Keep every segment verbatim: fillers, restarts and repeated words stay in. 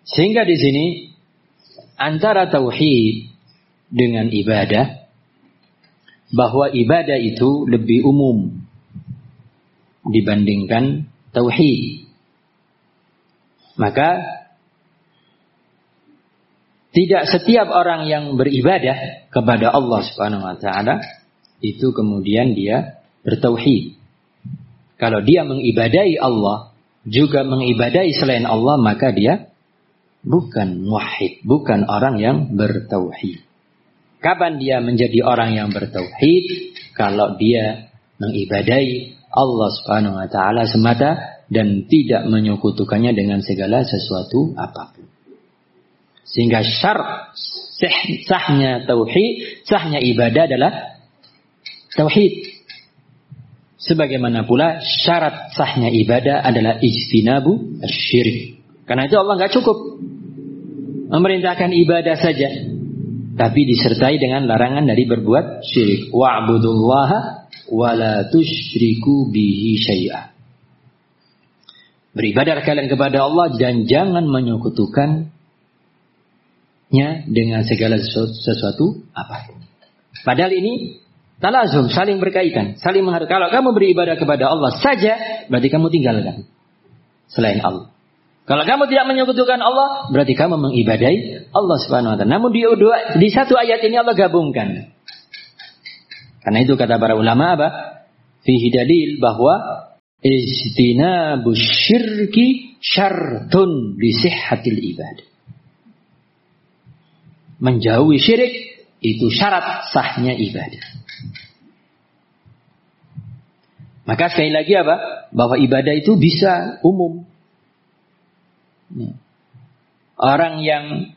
Sehingga di sini antara tauhid dengan ibadah, bahwa ibadah itu lebih umum dibandingkan tauhid. Maka tidak setiap orang yang beribadah kepada Allah Subhanahu wa taala itu kemudian dia bertauhid. Kalau dia mengibadahi Allah juga mengibadahi selain Allah, maka dia bukan muwahhid, bukan orang yang bertauhid. Kapan dia menjadi orang yang bertauhid? Kalau dia mengibadahi Allah Subhanahu wa taala semata dan tidak menyekutukannya dengan segala sesuatu apapun. Sehingga syarat sahnya tauhid, sahnya ibadah adalah tauhid. Sebagaimana pula syarat sahnya ibadah adalah ijtinabu asy-syirik. Karena itu Allah enggak cukup memerintahkan ibadah saja, tapi disertai dengan larangan dari berbuat syirik. Wa'budullaha wa la tusyriku bihi syai'a. Beribadah kalian kepada Allah dan jangan menyekutukannya dengan segala sesuatu, sesuatu apapun. Padahal ini talazum, saling berkaitan, saling menghargai. Kalau kamu beribadah kepada Allah saja, berarti kamu tinggalkan selain Allah. Kalau kamu tidak menyekutukan Allah, berarti kamu mengibadahi Allah Subhanahu wa taala. Namun di, di satu ayat ini Allah gabungkan. Karena itu kata para ulama apa? Fihi dalil bahwa ijtinabu syirki syartun li sihhatil ibadah. Menjauhi syirik itu syarat sahnya ibadah. Maka sekali lagi apa? Bahwa ibadah itu bisa umum. Orang yang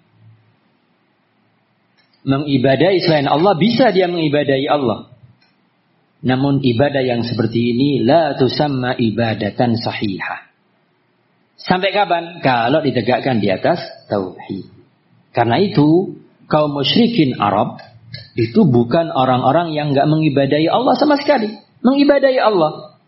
mengibadahi selain Allah bisa dia mengibadahi Allah. Namun ibadah yang seperti ini la tusamma ibadatan sahihah. Sampai kapan? Kalau ditegakkan di atas tauhid. Karena itu kaum musyrikin Arab itu bukan orang-orang yang enggak mengibadahi Allah sama sekali. Mengibadahi Allah.